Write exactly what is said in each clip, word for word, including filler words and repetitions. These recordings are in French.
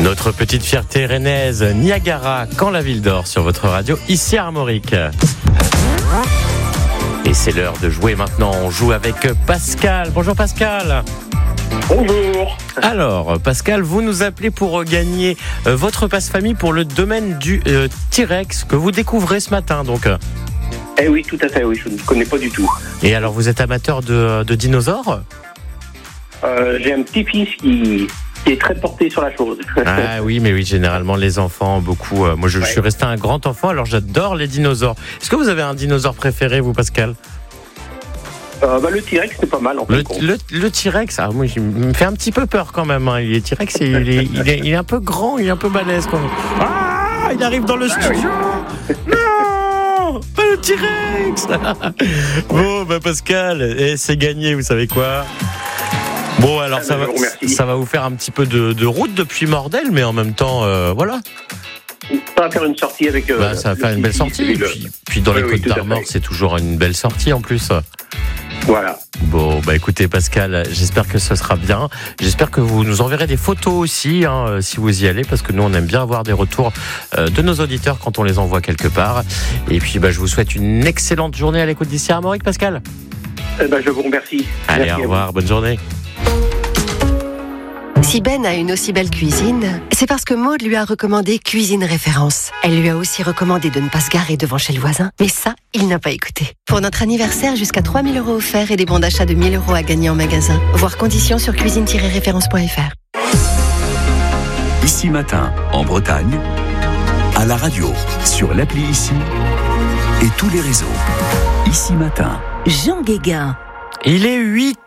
Notre petite fierté rennaise, Niagara, quand la ville dort sur votre radio, ici à Armorique. Et c'est l'heure de jouer maintenant. On joue avec Pascal. Bonjour Pascal. Bonjour. Alors Pascal, vous nous appelez pour gagner votre passe-famille pour le domaine du euh, T-Rex que vous découvrez ce matin. Donc. Eh oui, tout à fait, oui, je ne connais pas du tout. Et alors vous êtes amateur de, de dinosaures ? euh, J'ai un petit-fils qui... qui est très porté sur la chose. Ah oui, mais oui, généralement les enfants, beaucoup. Euh, moi, je, ouais. je suis resté un grand enfant, alors j'adore les dinosaures. Est-ce que vous avez un dinosaure préféré, vous, Pascal ? euh, bah, Le T-Rex, c'est pas mal, en le, fait. Le, le T-Rex, ah, moi, il me fait un petit peu peur quand même. Hein. Le T-Rex, il est, il, est, il est un peu grand, il est un peu balèze. Quand même. Ah, il arrive dans le ah, studio. Oui. Non, pas le T-Rex. Bon, bah Pascal, et c'est gagné, vous savez quoi ? Bon, alors ça va, ça va vous faire un petit peu de, de route depuis Mordel, mais en même temps, euh, voilà. Ça va faire une sortie avec... Euh, bah, ça va faire une belle sortie. Et puis, puis dans oui, les oui, Côtes d'Armor, c'est toujours une belle sortie en plus. Voilà. Bon, bah écoutez Pascal, j'espère que ce sera bien. J'espère que vous nous enverrez des photos aussi, hein, si vous y allez, parce que nous, on aime bien avoir des retours euh, de nos auditeurs quand on les envoie quelque part. Et puis, bah, je vous souhaite une excellente journée à l'écoute d'ici à Armorique, Pascal. Eh ben, je vous remercie. Allez, Merci au revoir, bonne journée. Si Ben a une aussi belle cuisine, c'est parce que Maud lui a recommandé Cuisine Référence. Elle lui a aussi recommandé de ne pas se garer devant chez le voisin, mais ça, il n'a pas écouté. Pour notre anniversaire, jusqu'à trois mille euros offerts et des bons d'achat de mille euros à gagner en magasin. Voir conditions sur cuisine tiret référence point f r. Ici Matin, en Bretagne, à la radio, sur l'appli Ici et tous les réseaux. Ici Matin. Jean Guéguin. Il est huit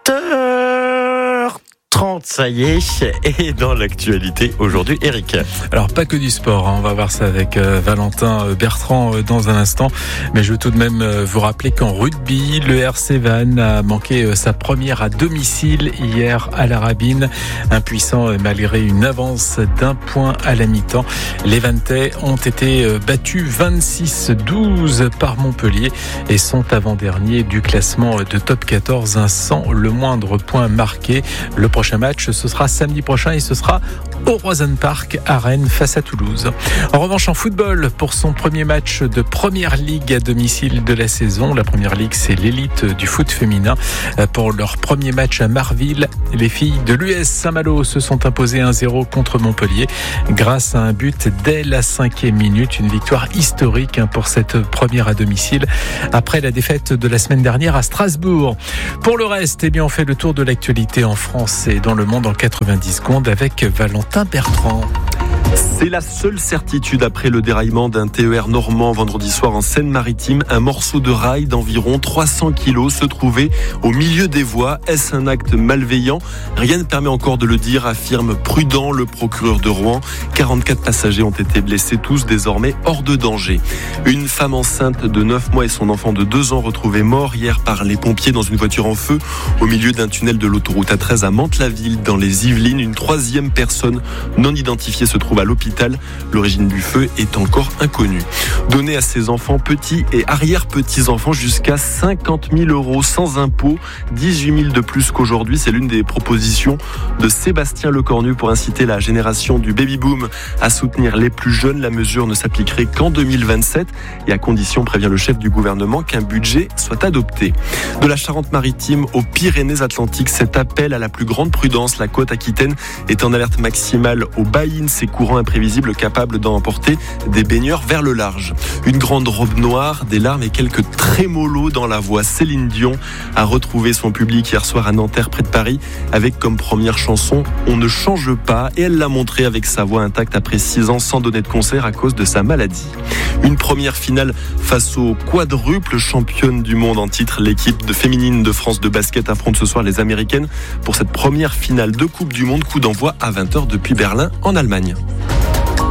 heures trente, ça y est, et dans l'actualité aujourd'hui, Eric. Alors pas que du sport, hein. On va voir ça avec euh, Valentin Bertrand euh, dans un instant, mais je veux tout de même euh, vous rappeler qu'en rugby, le R C Vannes a manqué euh, sa première à domicile hier à la Rabine, impuissant euh, malgré une avance d'un point à la mi-temps. Les Vanntais ont été euh, battus vingt-six douze par Montpellier et sont avant-derniers du classement de top quatorze, hein, sans le moindre point marqué. Le prochain match, ce sera samedi prochain et ce sera au Roazhon Park à Rennes face à Toulouse. En revanche, en football, pour son premier match de Première Ligue à domicile de la saison, la Première Ligue, c'est l'élite du foot féminin. Pour leur premier match à Marville, les filles de l'U S Saint-Malo se sont imposées un zéro contre Montpellier grâce à un but dès la cinquième minute. Une victoire historique pour cette première à domicile après la défaite de la semaine dernière à Strasbourg. Pour le reste, eh bien, on fait le tour de l'actualité en France et dans le monde en quatre-vingt-dix secondes avec Valentin Bertrand. C'est la seule certitude après le déraillement d'un T E R normand vendredi soir en Seine-Maritime. Un morceau de rail d'environ trois cents kilos se trouvait au milieu des voies. Est-ce un acte malveillant ? Rien ne permet encore de le dire, affirme prudent le procureur de Rouen. quarante-quatre passagers ont été blessés, tous désormais hors de danger. Une femme enceinte de neuf mois et son enfant de deux ans retrouvés morts hier par les pompiers dans une voiture en feu au milieu d'un tunnel de l'autoroute A treize à Mantes-la-Ville dans les Yvelines. Une troisième personne non identifiée se trouve à l'hôpital. L'origine du feu est encore inconnue. Donner à ses enfants, petits et arrière-petits-enfants, jusqu'à cinquante mille euros sans impôt, dix-huit mille de plus qu'aujourd'hui. C'est l'une des propositions de Sébastien Lecornu pour inciter la génération du baby-boom à soutenir les plus jeunes. La mesure ne s'appliquerait qu'en deux mille vingt-sept et à condition, prévient le chef du gouvernement, qu'un budget soit adopté. De la Charente-Maritime aux Pyrénées-Atlantiques, cet appel à la plus grande prudence. La côte aquitaine est en alerte maximale au Baïn. Ces courants imprévisibles capables d'emporter des baigneurs vers le large. Une grande robe noire, des larmes et quelques trémolos dans la voix. Céline Dion a retrouvé son public hier soir à Nanterre près de Paris avec comme première chanson « On ne change pas » et elle l'a montré avec sa voix intacte après six ans sans donner de concert à cause de sa maladie. Une première finale face aux quadruples championnes du monde en titre. L'équipe de féminine de France de basket affronte ce soir les Américaines pour cette première finale de Coupe du Monde. Coup d'envoi à vingt heures depuis Berlin en Allemagne.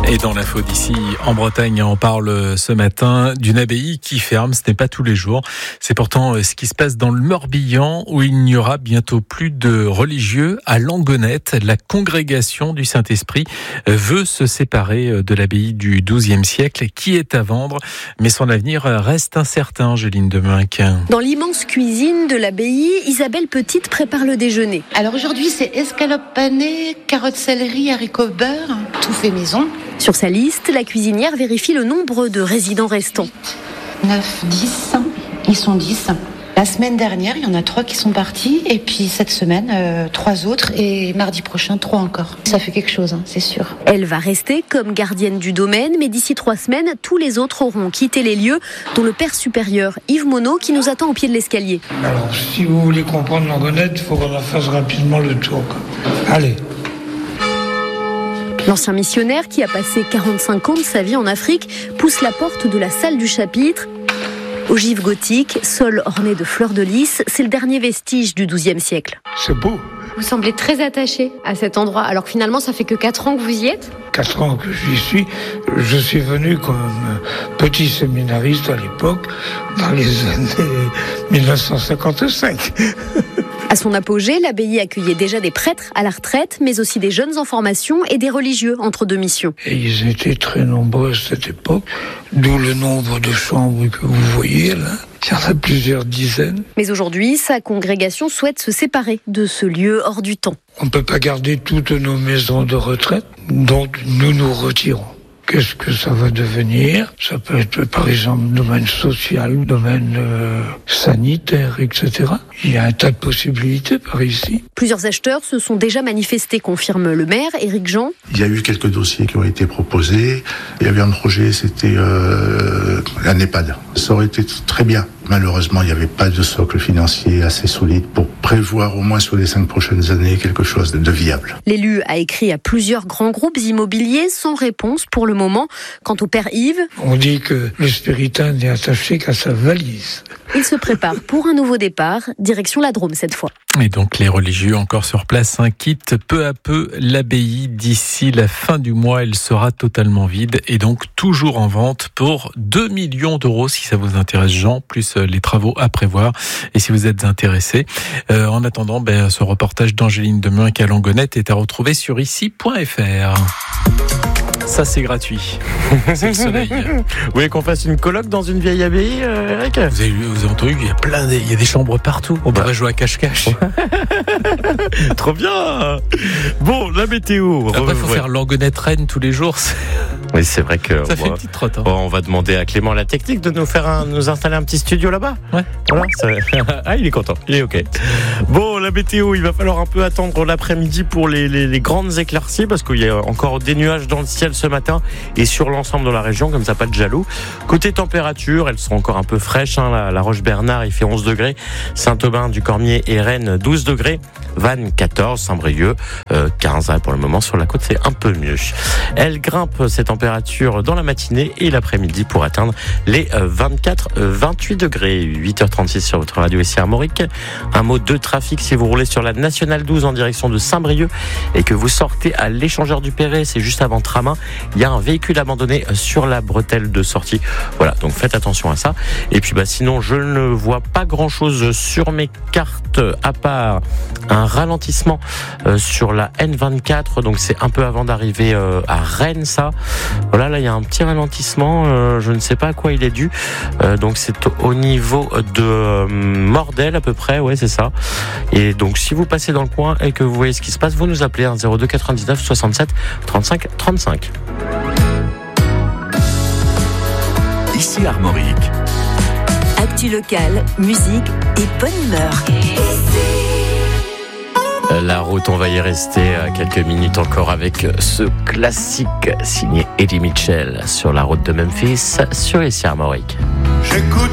Et dans l'info d'ici, en Bretagne, on parle ce matin d'une abbaye qui ferme. Ce n'est pas tous les jours. C'est pourtant ce qui se passe dans le Morbihan, où il n'y aura bientôt plus de religieux. À Langonette, la congrégation du Saint-Esprit veut se séparer de l'abbaye du douzième siècle, qui est à vendre. Mais son avenir reste incertain, Angéline Demunck. Dans l'immense cuisine de l'abbaye, Isabelle Petite prépare le déjeuner. Alors aujourd'hui, c'est escalope panée, carottes céleri, haricots beurre, tout fait maison. Sur sa liste, la cuisinière vérifie le nombre de résidents restants. neuf, dix, ils sont dix. La semaine dernière, il y en a trois qui sont partis, et puis cette semaine, euh, trois autres, et mardi prochain, trois encore. Ça fait quelque chose, hein, c'est sûr. Elle va rester comme gardienne du domaine, mais d'ici trois semaines, tous les autres auront quitté les lieux, dont le père supérieur Yves Monod, qui nous attend au pied de l'escalier. Alors, si vous voulez comprendre Langonette, il faut qu'on en fasse rapidement le tour. Allez. L'ancien missionnaire, qui a passé quarante-cinq ans de sa vie en Afrique, pousse la porte de la salle du chapitre. Ogive gothique, sol orné de fleurs de lys, c'est le dernier vestige du douzième siècle. C'est beau. Vous semblez très attaché à cet endroit, alors que finalement ça fait que quatre ans que vous y êtes ? Quatre ans que j'y suis. Je suis venu comme petit séminariste à l'époque, dans les années dix-neuf cent cinquante-cinq. À son apogée, l'abbaye accueillait déjà des prêtres à la retraite, mais aussi des jeunes en formation et des religieux entre deux missions. Et ils étaient très nombreux à cette époque, d'où le nombre de chambres que vous voyez là. Il y en a plusieurs dizaines. Mais aujourd'hui, sa congrégation souhaite se séparer de ce lieu hors du temps. On ne peut pas garder toutes nos maisons de retraite, donc nous nous retirons. Qu'est-ce que ça va devenir ? Ça peut être par exemple domaine social, domaine euh, sanitaire, et cetera. Il y a un tas de possibilités par ici. Plusieurs acheteurs se sont déjà manifestés, confirme le maire, Éric Jean. Il y a eu quelques dossiers qui ont été proposés. Il y avait un projet, c'était euh, un EHPAD. Ça aurait été très bien. Malheureusement, il n'y avait pas de socle financier assez solide pour prévoir au moins sur les cinq prochaines années quelque chose de viable. L'élu a écrit à plusieurs grands groupes immobiliers sans réponse pour le moment. Quant au père Yves, on dit que le spiritain n'est attaché qu'à sa valise. Il se prépare pour un nouveau départ, direction la Drôme cette fois. Et donc les religieux encore sur place hein, quittent peu à peu l'abbaye. D'ici la fin du mois, elle sera totalement vide et donc toujours en vente pour deux millions d'euros si ça vous intéresse, Jean, plus les travaux à prévoir. Et si vous êtes intéressé, euh, en attendant, ben, ce reportage d'Angéline Demunck à Langonette est à retrouver sur ici point f r. Ça, c'est gratuit. C'est le soleil. Vous voulez qu'on fasse une colloque dans une vieille abbaye, euh, Eric ? Vous avez, vous avez entendu, il y a plein de, il y a des chambres partout. On pourrait bah. jouer à cache-cache. Trop bien. Bon, la météo. Après, il faut ouais. faire Langonette-Rennes tous les jours. Oui, c'est vrai que... Ça fait une petite trotte. Hein. Bon, on va demander à Clément la technique de nous faire un, nous installer un petit studio là-bas. Ouais. Voilà. Ça... Ah, il est content. Il est OK. Bon, la météo, il va falloir un peu attendre l'après-midi pour les, les, les grandes éclaircies parce qu'il y a encore des nuages dans le ciel ce matin et sur l'ensemble de la région, comme ça, pas de jaloux. Côté température, elles sont encore un peu fraîches. Hein. La, la Roche-Bernard, il fait onze degrés. Saint-Aubin, du Cormier et Rennes, douze degrés. Vannes, quatorze. Saint-Brieuc, euh, quinze. Pour le moment, sur la côte, c'est un peu mieux. Elle grimpe ces températures dans la matinée et l'après-midi pour atteindre les vingt-quatre vingt-huit degrés. huit heures trente-six sur votre radio ici à Armorique. Un mot de trafic si vous roulez sur la Nationale douze en direction de Saint-Brieuc et que vous sortez à l'échangeur du Perret, c'est juste avant Tramin. Il y a un véhicule abandonné sur la bretelle de sortie. Voilà, donc faites attention à ça. Et puis bah sinon, je ne vois pas grand-chose sur mes cartes à part un ralentissement euh, sur la N vingt-quatre. Donc c'est un peu avant d'arriver euh, à Rennes, ça. Voilà, là il y a un petit ralentissement. Euh, je ne sais pas à quoi il est dû. Euh, donc c'est au niveau de euh, Mordel à peu près. Ouais, c'est ça. Et donc si vous passez dans le coin et que vous voyez ce qui se passe, vous nous appelez un zéro deux quatre-vingt-dix-neuf soixante-sept trente-cinq trente-cinq. Ici Armorique. Actu locale, musique et bonne humeur. La route, on va y rester quelques minutes encore avec ce classique signé Eddie Mitchell sur la route de Memphis sur ici Armorique. J'écoute